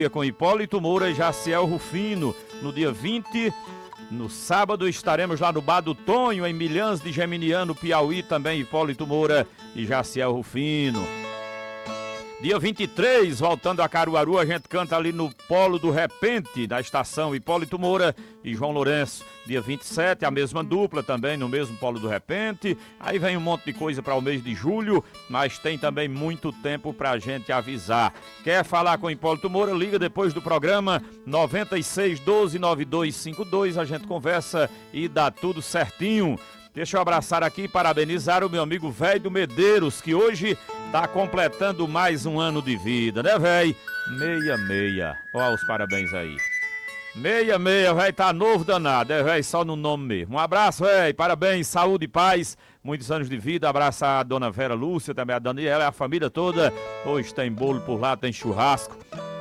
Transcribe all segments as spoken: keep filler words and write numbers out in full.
Com Hipólito Moura e Jaciel Rufino. No dia vinte, no sábado, estaremos lá no Bar do Tonho, em Milhãs de Geminiano, Piauí, também Hipólito Moura e Jaciel Rufino. Dia vinte e três, voltando a Caruaru, a gente canta ali no Polo do Repente, da estação Hipólito Moura e João Lourenço. Dia vinte e sete, a mesma dupla também no mesmo Polo do Repente. Aí vem um monte de coisa para o mês de julho, mas tem também muito tempo para a gente avisar. Quer falar com Hipólito Moura? Liga depois do programa noventa e seis, doze, noventa e dois cinquenta e dois, a gente conversa e dá tudo certinho. Deixa eu abraçar aqui e parabenizar o meu amigo Velho Medeiros, que hoje está completando mais um ano de vida, né, velho? Meia, meia. Olha os parabéns aí. Meia, meia, velho, tá novo danado, é, velho, só no nome mesmo. Um abraço, velho, parabéns, saúde e paz, muitos anos de vida. Abraço a dona Vera Lúcia, também a Daniela, a família toda. Hoje tem bolo por lá, tem churrasco,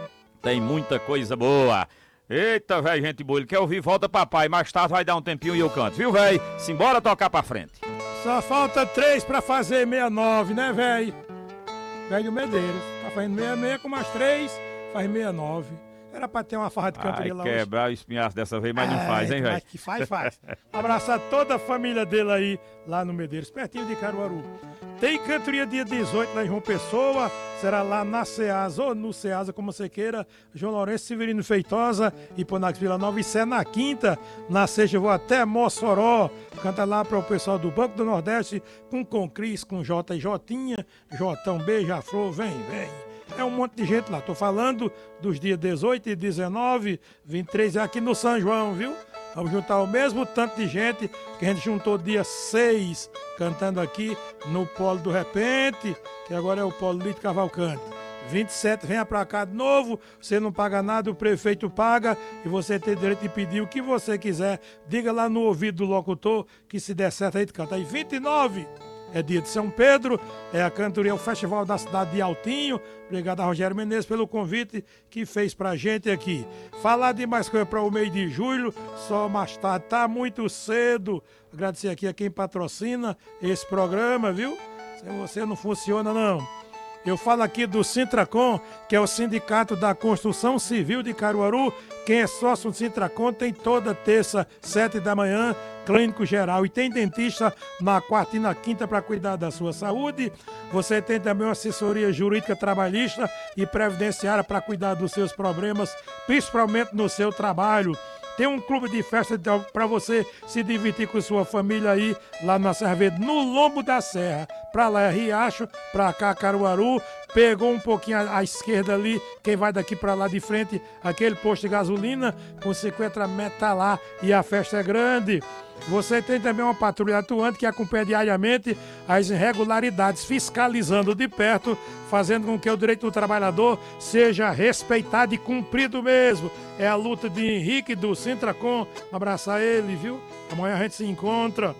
tem muita coisa boa. Eita, velho, gente boa, ele quer ouvir Volta Papai, mais tarde vai dar um tempinho e eu canto, viu, velho? Simbora tocar pra frente. Só falta três pra fazer sessenta e nove, né, velho? Velho Medeiros, tá fazendo sessenta e seis com mais três, faz sessenta e nove. Era pra ter uma farra de cantoria lá hoje. Vai quebrar o espinhaço dessa vez, mas é, não faz, hein, velho? Mas que faz, faz. Abraçar toda a família dele aí, lá no Medeiros, pertinho de Caruaru. Tem cantoria dia dezoito lá em João Pessoa, será lá na Ceasa, ou no Ceasa, como você queira. João Lourenço, Severino Feitosa e Ponax Vila Nova. Isso é na quinta, na sexta eu vou até Mossoró. Canta lá para o pessoal do Banco do Nordeste, com Concris, com J e Jotinha, Jotão, Beija-Flor, vem, vem. É um monte de gente lá. Tô falando dos dias dezoito e dezenove, vinte e três, é aqui no São João, viu? Vamos juntar o mesmo tanto de gente que a gente juntou dia seis, cantando aqui no Polo do Repente, que agora é o Polo Lito Cavalcante. vinte e sete, venha pra cá de novo, você não paga nada, o prefeito paga e você tem direito de pedir o que você quiser. Diga lá no ouvido do locutor que se der certo a gente canta. Aí vinte e nove é dia de São Pedro, é a cantoria, o festival da cidade de Altinho. Obrigado a Rogério Menezes pelo convite que fez pra gente aqui. Falar de mais coisa para o mês de julho, só mais tarde, tá muito cedo. Agradecer aqui a quem patrocina esse programa, viu? Sem você não funciona não. Eu falo aqui do Sintracom, que é o Sindicato da Construção Civil de Caruaru. Quem é sócio do Sintracom tem toda terça, sete da manhã, clínico geral. E tem dentista na quarta e na quinta para cuidar da sua saúde. Você tem também uma assessoria jurídica trabalhista e previdenciária para cuidar dos seus problemas, principalmente no seu trabalho. Tem um clube de festa para você se divertir com sua família aí, lá na Serra Verde, no Lombo da Serra. Pra lá é Riacho, pra cá Caruaru. Pegou um pouquinho à, à esquerda ali, quem vai daqui pra lá de frente, aquele posto de gasolina, com cinquenta metros tá lá e a festa é grande. Você tem também uma patrulha atuante que acompanha diariamente as irregularidades, fiscalizando de perto, fazendo com que o direito do trabalhador seja respeitado e cumprido mesmo. É a luta de Henrique do Sintracom. Abraçar ele, viu? Amanhã a gente se encontra.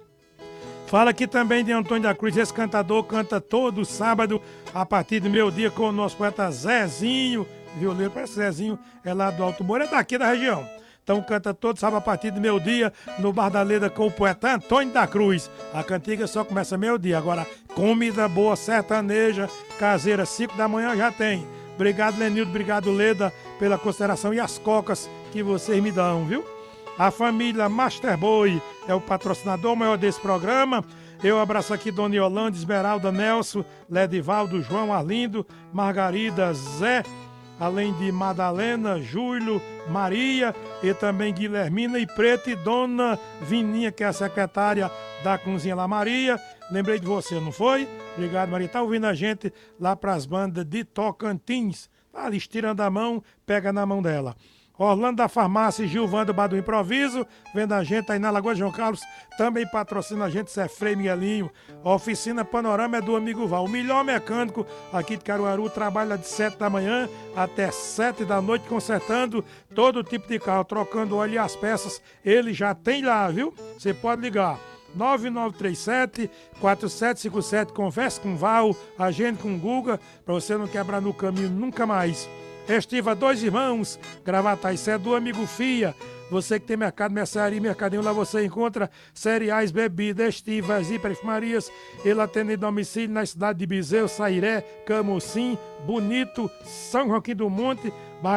Fala aqui também de Antônio da Cruz, esse cantador canta todo sábado, a partir do meio dia, com o nosso poeta Zezinho, violeiro, parece que Zezinho é lá do Alto Moura, é daqui da região. Então canta todo sábado a partir do meio dia, no Bar da Leda com o poeta Antônio da Cruz. A cantiga só começa meio dia, agora comida boa, sertaneja, caseira, cinco da manhã já tem. Obrigado, Lenildo, obrigado, Leda, pela consideração e as cocas que vocês me dão, viu? A família Masterboy é o patrocinador maior desse programa. Eu abraço aqui Dona Yolanda, Esmeralda, Nelson, Ledivaldo, João Arlindo, Margarida, Zé, além de Madalena, Júlio, Maria e também Guilhermina e Preta e Dona Vininha, que é a secretária da Cozinha lá, Maria. Lembrei de você, não foi? Obrigado, Maria. Tá ouvindo a gente lá pras bandas de Tocantins. Tá ali estirando a mão, pega na mão dela. Orlando da Farmácia e Gilvando Bar do Improviso, vendo a gente aí na Lagoa de João Carlos, também patrocina a gente, Zé Frei Miguelinho. A Oficina Panorama é do amigo Val, o melhor mecânico aqui de Caruaru, trabalha de sete da manhã até sete da noite, consertando todo tipo de carro, trocando óleo e as peças, ele já tem lá, viu? Você pode ligar. nove nove três sete, quatro sete cinco sete, converse com o Val, agende com o Guga, para você não quebrar no caminho nunca mais. Estiva Dois Irmãos, Gravataí, isso é do amigo Fia. Você que tem mercado, mercearia, mercadinho, lá você encontra cereais, bebidas, estivas e perfumarias. Ele atende em domicílio na cidade de Bezerro, Sairé, Camucim, Bonito, São Joaquim do Monte,